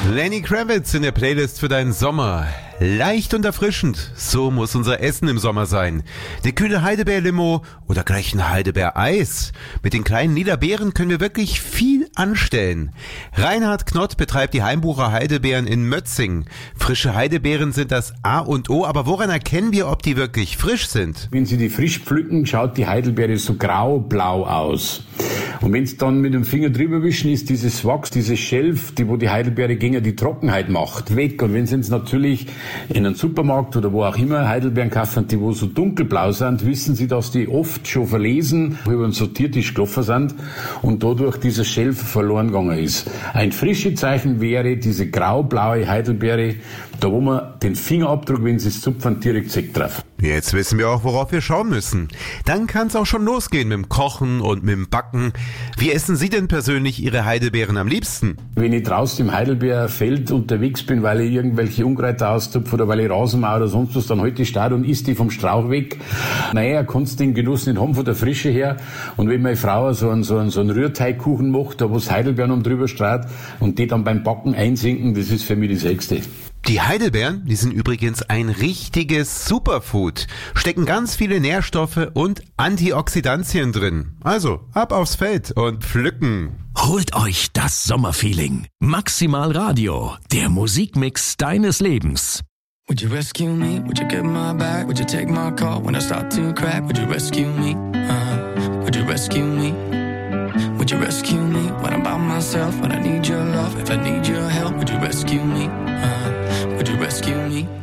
Lenny Kravitz in der Playlist für deinen Sommer. Leicht und erfrischend, so muss unser Essen im Sommer sein. Eine kühle Heidelbeer-Limo oder gleich ein Heidelbeer-Eis. Mit den kleinen lila Beeren können wir wirklich viel anstellen. Reinhard Knott betreibt die Heimbucher Heidelbeeren in Mötzing. Frische Heidelbeeren sind das A und O, aber woran erkennen wir, ob die wirklich frisch sind? Wenn Sie die frisch pflücken, schaut die Heidelbeere so grau-blau aus. Und wenn Sie dann mit dem Finger drüber wischen, ist dieses Wachs, dieses Schelf, wo die Heidelbeere gegen die Trockenheit macht, weg. Und wenn Sie jetzt natürlich in einem Supermarkt oder wo auch immer Heidelbeeren kaufen, die wo so dunkelblau sind, wissen Sie, dass die oft schon verlesen, über einen Sortiertisch gelaufen sind und dadurch dieser Schelf verloren gegangen ist. Ein frisches Zeichen wäre diese grau-blaue Heidelbeere, da wo man den Fingerabdruck, wenn Sie es zupfen, direkt sieht drauf. Jetzt wissen wir auch, worauf wir schauen müssen. Dann kann es auch schon losgehen mit dem Kochen und mit dem Backen. Wie essen Sie denn persönlich Ihre Heidelbeeren am liebsten? Wenn ich draußen im Heidelbeerfeld unterwegs bin, weil ich irgendwelche Unkräuter auszupfe oder weil ich Rasen mache oder sonst was, dann halte ich Start und isst die vom Strauch weg. Naja, kannst den Genuss nicht haben von der Frische her. Und wenn meine Frau so einen Rührteigkuchen macht, da wo es Heidelbeeren um drüber strahlt und die dann beim Backen einsinken, das ist für mich das Höchste. Die Heidelbeeren, die sind übrigens ein richtiges Superfood, stecken ganz viele Nährstoffe und Antioxidantien drin. Also ab aufs Feld und pflücken. Holt euch das Sommerfeeling. Maximal Radio, der Musikmix deines Lebens. Would you rescue me? Would you get my back? Would you take my call when I start to crack? Would you rescue me? Would you rescue me? Would you rescue me when I'm by myself? When I need your love, if I need your help, would you rescue me? Would you rescue me?